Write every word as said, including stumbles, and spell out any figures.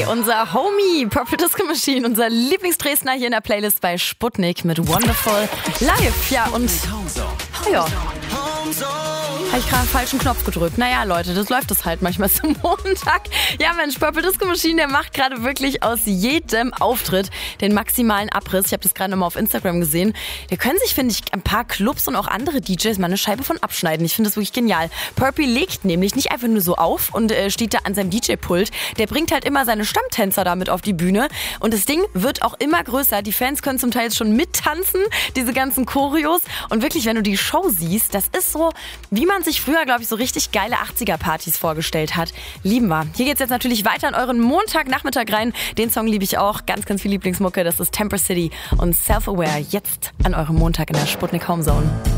unser Homie, Purple Disco Machine, unser Lieblingsdresdner hier in der Playlist bei Sputnik mit Wonderful Live. Ja, und oh ja, habe ich gerade einen falschen Knopf gedrückt. Naja, Leute, das läuft das halt manchmal zum Montag. Ja, Mensch, Purple Disco Machine, der macht gerade wirklich aus jedem Auftritt den maximalen Abriss. Ich habe das gerade nochmal auf Instagram gesehen. Da können sich, finde ich, ein paar Clubs und auch andere D Js mal eine Scheibe von abschneiden. Ich finde das wirklich genial. Purple legt nämlich nicht einfach nur so auf und äh, steht da an seinem D J-Pult. Der bringt halt immer seine Stammtänzer damit auf die Bühne. Und das Ding wird auch immer größer. Die Fans können zum Teil jetzt schon mittanzen, diese ganzen Choreos. Und wirklich, wenn du die Show siehst, das ist so, wie man sich früher, glaube ich, so richtig geile achtziger-Partys vorgestellt hat. Lieben wir. Hier geht's jetzt natürlich weiter in euren Montagnachmittag rein. Den Song liebe ich auch. Ganz, ganz viel Lieblingsmucke. Das ist Temper City und Self-Aware. Jetzt an eurem Montag in der Sputnik Home Zone.